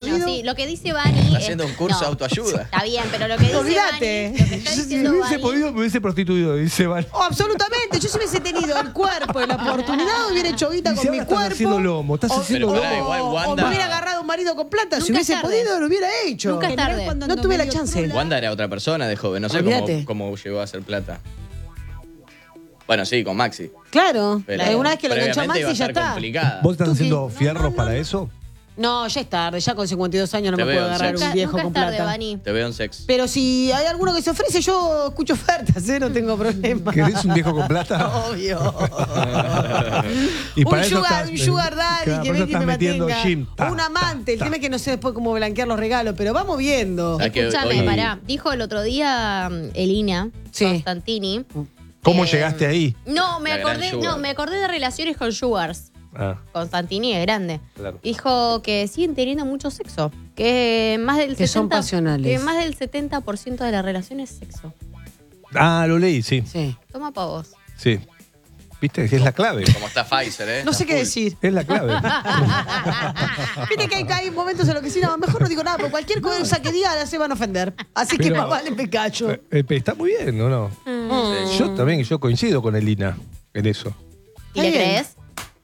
Bueno, sí, lo que dice Vani... Está haciendo un curso de autoayuda. Está bien, pero lo que dice Olvídate. Vani... Lo que está Si diciendo hubiese Vani... podido, me hubiese prostituido, dice Vani. Oh, absolutamente. Yo si hubiese tenido el cuerpo y la oportunidad, hubiera hecho guita Y si con mi ahora estás cuerpo. haciendo lomo, estás haciendo Pero lomo. pará, igual O Wanda- me hubiera agarrado un marido con plata. Si Nunca hubiese es tarde. podido, lo hubiera hecho. Nunca es tarde. No tuve la chance. Wanda era otra persona de joven. No sé Olvídate. cómo llegó a hacer plata. Bueno, sí, con Maxi. Claro. Pero Alguna vez que lo enganchó a previamente Maxi, iba ya a estar está. complicada. ¿Vos estás ¿Tú qué? haciendo fierros para eso? No, ya es tarde. Ya con 52 años no Te me veo puedo en agarrar sexo. un viejo nunca con es tarde, plata. Vani. Te veo en sex. Pero si hay alguno que se ofrece, yo escucho ofertas, ¿eh? No tengo problema. ¿Querés un viejo con plata? Obvio. Y un para eso sugar, estás- un sugar daddy claro, que por eso venga y me estás metiendo mantenga. gym. Ta, Un amante. El ta, tema es que no sé después cómo blanquear los regalos, pero vamos viendo. ¿Sabes que Escúchame, hoy- pará. Dijo el otro día Elina Sí. Constantini. ¿Cómo llegaste ahí? No, La gran sugar. me acordé de relaciones con sugars. Ah, Constantini es grande. claro. Dijo que siguen teniendo mucho sexo. Que más del Que son pasionales. Que más del 70% de la relación es sexo. Ah, lo leí, sí. Sí. Toma pa' vos. Sí. ¿Viste? Es la clave. Como está Pfizer, ¿eh? No sé Está qué full. decir. Es la clave. Viste que hay momentos en los que sí, no, mejor no digo nada, porque cualquier cosa que diga se van a ofender. Así que Pero- más vale me callo. Está muy bien, ¿o no? Yo también, yo coincido con Elina en eso. ¿Y le Está bien. crees?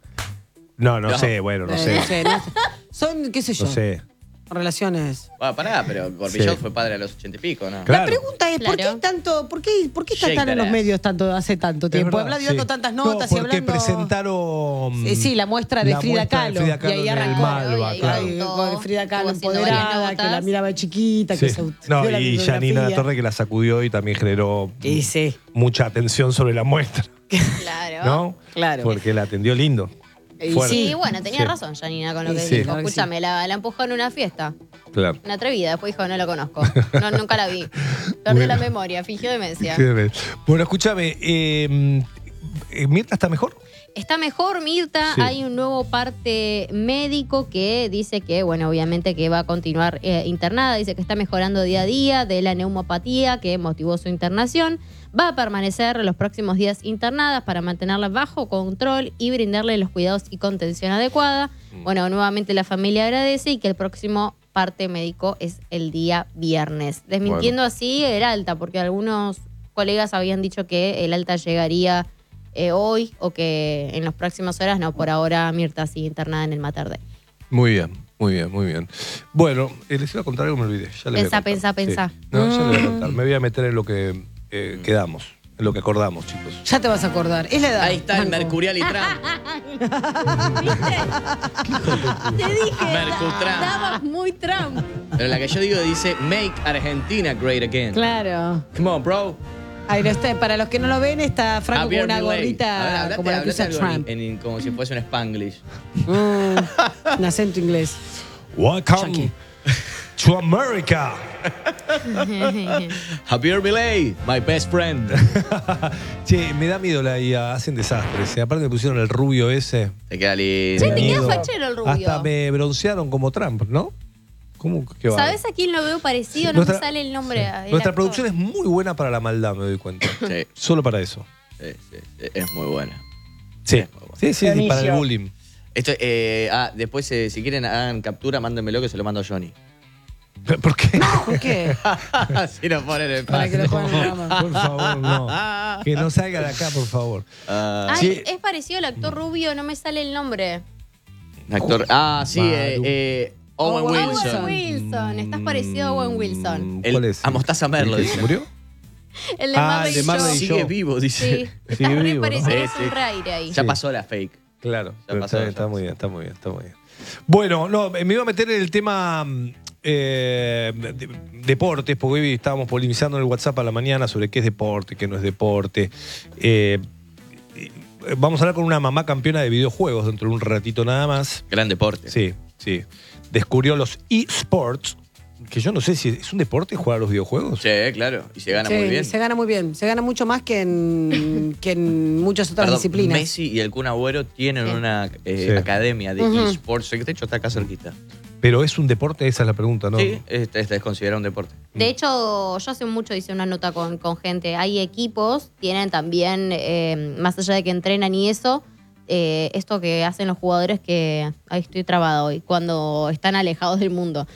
No sé, bueno, no sé. No sé, no sé. Son, qué sé yo, No sé. relaciones. Bueno, pará, pero Gorbillot Sí. fue padre a los 80 y pico, ¿no? Claro. La pregunta es, ¿por qué Claro. tanto, por qué está Shake tan en that los ass. medios hace tanto tiempo? Es Hablando y verdad, dando sí. tantas No, notas y porque hablando. presentaron. Sí, la muestra de Frida muestra de Kahlo. Frida Y Kahlo ahí en el arrancó. Malva, Ay, claro. ay, Con Frida Kahlo Estuvo haciendo varias empoderada, que la notas. miraba de chiquita, Sí. que se No, dio la y Janina bibliografía. Torre que la sacudió y también generó Y sí, mucha atención sobre la muestra, Claro. ¿no? claro. Porque la atendió lindo. Y Fuerte. Sí, bueno, tenía Sí. razón Janina con lo que Sí. dijo. Claro que Escúchame, la empujó en una fiesta. Claro. Una atrevida. Después dijo, no lo conozco. No, nunca la vi. Perdió la memoria, fingió demencia. Bueno, escúchame, ¿Mirta está mejor? Está mejor, Mirta. Sí. Hay un nuevo parte médico que dice que, bueno, obviamente que va a continuar internada. Dice que está mejorando día a día de la neumopatía que motivó su internación. Va a permanecer los próximos días internada para mantenerla bajo control y brindarle los cuidados y contención adecuada. Bueno, nuevamente la familia agradece y que el próximo parte médico es el día viernes. Desmintiendo así el alta, porque algunos colegas habían dicho que el alta llegaría hoy o que en las próximas horas. No, por ahora Mirta sigue internada en el Mater Dei. Muy bien, muy bien, muy bien. Bueno, les iba a contar algo, me olvidé. Ya les voy a Pensá, contar. pensá. Sí. No, ya les voy a contar. Me voy a meter en lo que quedamos, en lo que acordamos, chicos. Ya te vas a acordar. Es la edad. Ahí está el Manco. Mercurial y Trump. Te dije, Mercutram. dabas muy Trump. Pero la que yo digo dice Make Argentina Great Again. Claro. Come on, bro. Ahí no está. Para los que no lo ven, está Franco con Javier una Milei. gorrita A ver, hablate- como la que hablate usa algo Trump. como si fuese un Spanglish. Un acento inglés. Welcome Chucky. to America. Javier Milei, my best friend. Che, me da miedo la IA, hacen desastres. Aparte me pusieron el rubio ese. Te queda lindo. Che, te queda Miedo. fachero el rubio. Hasta me broncearon como Trump, ¿no? ¿Cómo que va? ¿Sabes a quién lo veo parecido? No me sale el nombre. el Nuestra actor. producción es muy buena para la maldad, me doy cuenta. Sí, Solo para eso. sí, es muy buena. Sí. Es muy buena. Sí, sí, para el bullying. Esto, después, si quieren, hagan captura, mándenmelo que se lo mando a Johnny. ¿Por qué? ¿Por qué? Así nos ponen en Para paz. que lo pongan en el programa. Por favor, no. Que no salga de acá, por favor. Ah, Ay, Sí. es parecido al actor rubio, no me sale el nombre. actor. Sí, Owen Owen Wilson. Owen Wilson. Estás parecido a Owen Wilson. ¿Cuál El- es? a Mostaza Merlo, ¿El que dice. se murió? El de Ah, Marley el de y Marley yo. y Sigue yo. vivo, dice. Sí, estás Sigue re vivo, ¿no? parecido, Sí, es sí. un re aire ahí. Ya Sí. pasó la fake. Claro, Ya pero pasó, ya está muy pasó. bien, está muy bien, está muy bien. Bueno, no, me iba a meter en el tema deportes, porque hoy estábamos polemizando en el WhatsApp a la mañana sobre qué es deporte, qué no es deporte. Vamos a hablar con una mamá campeona de videojuegos dentro de un ratito nada más. Gran deporte. Sí, sí. Descubrió los eSports, que yo no sé si es un deporte jugar a los videojuegos. Sí, claro. Y se gana Sí, muy bien. se gana muy bien. Se gana mucho más que en muchas otras Perdón, disciplinas. Messi y el Kun Agüero tienen Sí. una Sí. academia de Ujú. eSports. De hecho, está acá cerquita. Pero es un deporte, esa es la pregunta, ¿no? Sí, este es considerado un deporte. De hecho, yo hace mucho hice una nota con gente. Hay equipos, tienen también, más allá de que entrenan y eso, esto que hacen los jugadores que, ahí estoy trabada hoy, cuando están alejados del mundo.